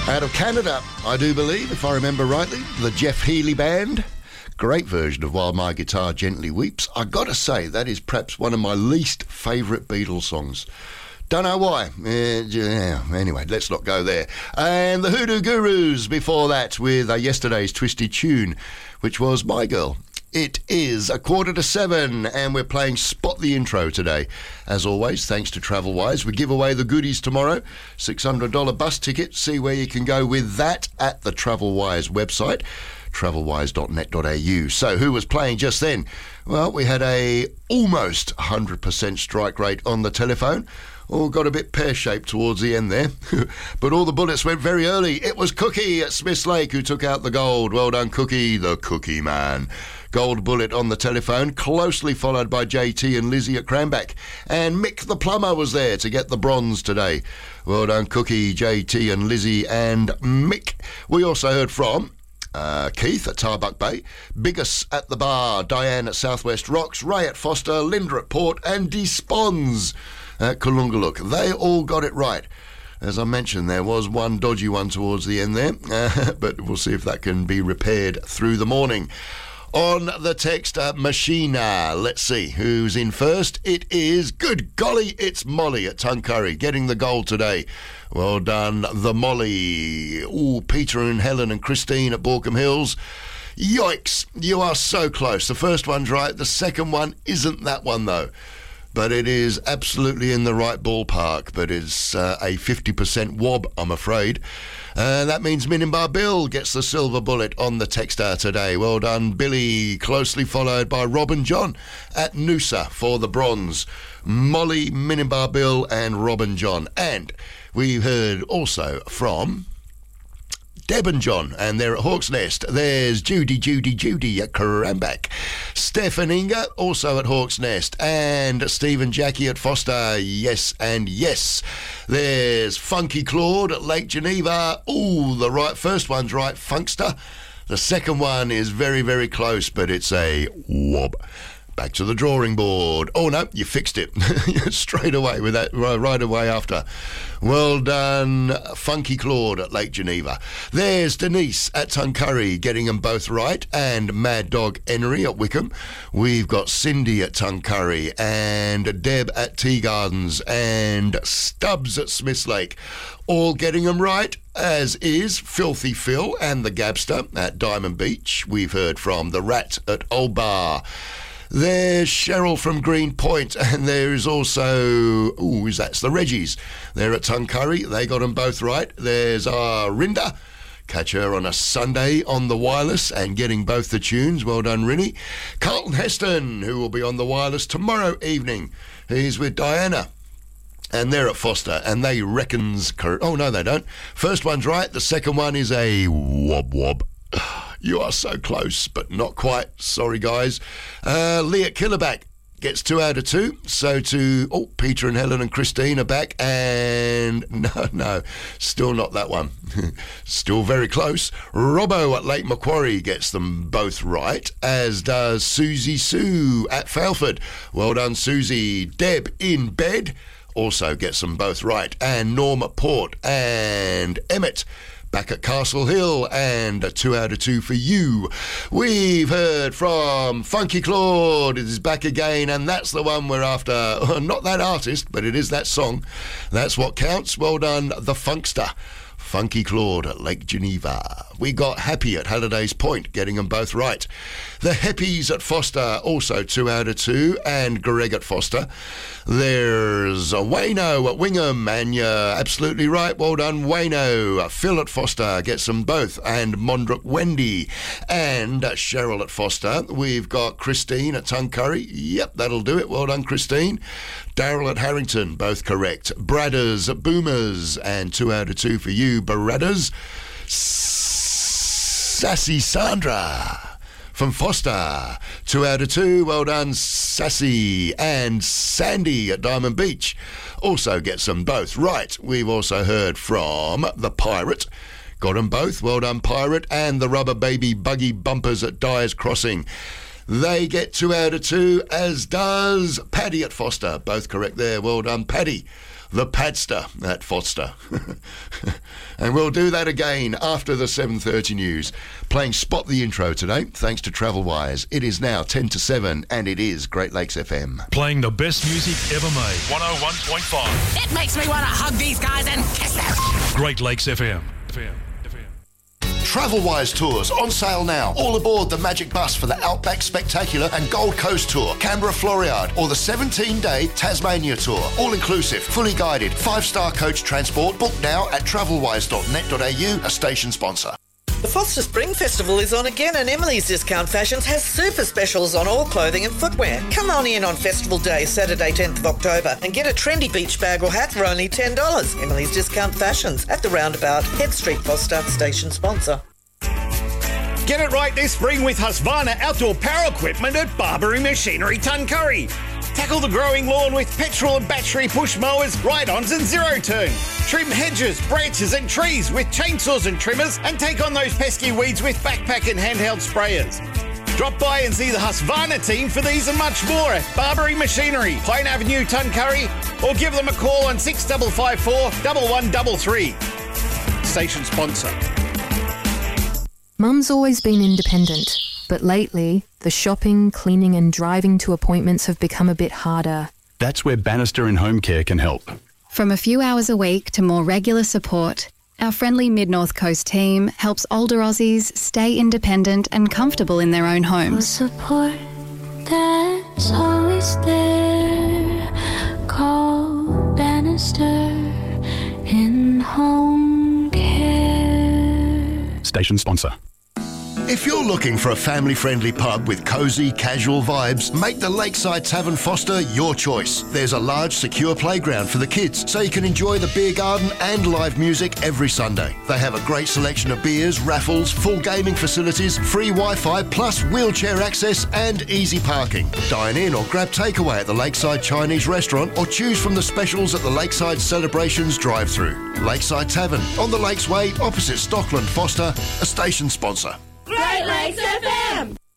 Out of Canada, I do believe, if I remember rightly, the Jeff Healey Band. Great version of While My Guitar Gently Weeps. I gotta say, that is perhaps one of my least favourite Beatles songs. Don't know why. Anyway, let's not go there. And the Hoodoo Gurus before that with yesterday's twisty tune, which was My Girl. It is 7:15 and we're playing Spot the Intro today. As always, thanks to TravelWise, we give away the goodies tomorrow. $600 bus ticket. See where you can go with that at the TravelWise website, travelwise.net.au. So who was playing just then? Well, we had a almost 100% strike rate on the telephone. All got a bit pear-shaped towards the end there. But all the bullets went very early. It was Cookie at Smiths Lake who took out the gold. Well done, Cookie, the Cookie Man. Gold bullet on the telephone, closely followed by JT and Lizzie at Cranbeck. And Mick the Plumber was there to get the bronze today. Well done, Cookie, JT and Lizzie and Mick. We also heard from Keith at Tarbuck Bay, Biggest at the Bar, Diane at Southwest Rocks, Ray at Foster, Linda at Port, and Despons at Kalungaluk. They all got it right. As I mentioned, there was one dodgy one towards the end there, but we'll see if that can be repaired through the morning. On the text Machina, let's see who's in first. It is, good golly, it's Molly at Tuncurry getting the gold today. Well done, the Molly. Ooh, Peter and Helen and Christine at Borkham Hills. Yikes, you are so close. The first one's right, the second one isn't that one though. But it is absolutely in the right ballpark, but it's a 50% wob, I'm afraid. That means Minimbar Bill gets the silver bullet on the Textar today. Well done, Billy, closely followed by Robin John at Noosa for the bronze. Molly, Minimbar Bill and Robin John. And we heard also from Deb and John, and they're at Hawk's Nest. There's Judy at Cranbeck. Steph and Inga, also at Hawk's Nest. And Steve and Jackie at Foster, yes and yes. There's Funky Claude at Lake Geneva. Ooh, the first one's right, Funkster. The second one is very, very close, but it's a wob. Back to the drawing board. Oh no, you fixed it straight away with that right away after. Well done, Funky Claude at Lake Geneva. There's Denise at Tuncurry getting them both right, and Mad Dog Enery at Wickham. We've got Cindy at Tuncurry and Deb at Tea Gardens and Stubbs at Smiths Lake, all getting them right. As is Filthy Phil and the Gabster at Diamond Beach. We've heard from the Rat at Old Bar. There's Cheryl from Green Point, and there is also, that's the Reggies. They're at Tuncurry. They got them both right. There's Rinda. Catch her on a Sunday on the wireless and getting both the tunes. Well done, Rinny. Carlton Heston, who will be on the wireless tomorrow evening. He's with Diana. And they're at Foster, and they reckons... Oh, no, they don't. First one's right. The second one is a wob. You are so close, but not quite. Sorry, guys. Lee at Killerback gets 2 out of 2. So to Peter and Helen and Christine are back, and no, still not that one. Still very close. Robbo at Lake Macquarie gets them both right, as does Susie Sue at Failford. Well done, Susie. Deb in bed also gets them both right, and Norm at Port and Emmett back at Castle Hill, and a 2 out of 2 for you. We've heard from Funky Claude. It is back again, and that's the one we're after. Not that artist, but it is that song. That's what counts. Well done, the Funkster. Funky Claude at Lake Geneva. We got Happy at Halliday's Point, getting them both right. The Heppies at Foster, also 2 out of 2, and Greg at Foster. There's Wayno at Wingham, and you're absolutely right. Well done, Wayno. Phil at Foster gets them both, and Mondrick Wendy, and Cheryl at Foster. We've got Christine at Tuncurry. Yep, that'll do it. Well done, Christine. Daryl at Harrington, both correct. Bradders at Boomers, and 2 out of 2 for you, Bradders. Sassy Sandra from Foster, 2 out of 2. Well done, Sassy. And Sandy at Diamond Beach also gets them both right. We've also heard from the Pirate. Got them both. Well done, Pirate. And the Rubber Baby Buggy Bumpers at Dyer's Crossing. They get 2 out of 2, as does Paddy at Foster. Both correct there. Well done, Paddy. the Padster at Foster. And we'll do that again after the 7:30 news. Playing Spot the Intro today, thanks to Travelwise. It is now 10 to 7, and it is Great Lakes FM. Playing the best music ever made. 101.5. It makes me want to hug these guys and kiss them. Great Lakes FM. Travelwise tours on sale now. All aboard the Magic Bus for the Outback Spectacular and Gold Coast Tour, Canberra Floriade, or the 17-day Tasmania Tour. All inclusive, fully guided, 5-star coach transport. Book now at travelwise.net.au, a station sponsor. The Foster Spring Festival is on again, and Emily's Discount Fashions has super specials on all clothing and footwear. Come on in on Festival Day, Saturday 10th of October, and get a trendy beach bag or hat for only $10. Emily's Discount Fashions at the roundabout, Head Street, Foster, station sponsor. Get it right this spring with Husqvarna outdoor power equipment at Barbary Machinery Tuncurry. Tackle the growing lawn with petrol and battery push mowers, ride-ons and zero-turn. Trim hedges, branches and trees with chainsaws and trimmers, and take on those pesky weeds with backpack and handheld sprayers. Drop by and see the Husqvarna team for these and much more at Barbary Machinery, Pine Avenue, Tuncurry, or give them a call on 6554 1133. Station sponsor. Mum's always been independent, but lately, the shopping, cleaning and driving to appointments have become a bit harder. That's where Bannister and Home Care can help. From a few hours a week to more regular support, our friendly Mid-North Coast team helps older Aussies stay independent and comfortable in their own homes. Support that's always there. Call Bannister in Home Care. Station sponsor. If you're looking for a family-friendly pub with cosy, casual vibes, make the Lakeside Tavern Foster your choice. There's a large, secure playground for the kids, so you can enjoy the beer garden and live music every Sunday. They have a great selection of beers, raffles, full gaming facilities, free Wi-Fi, plus wheelchair access and easy parking. Dine in or grab takeaway at the Lakeside Chinese restaurant, or choose from the specials at the Lakeside Celebrations drive-thru. Lakeside Tavern, on the Lakes Way, opposite Stockland Foster, a station sponsor. Great Lakes FM!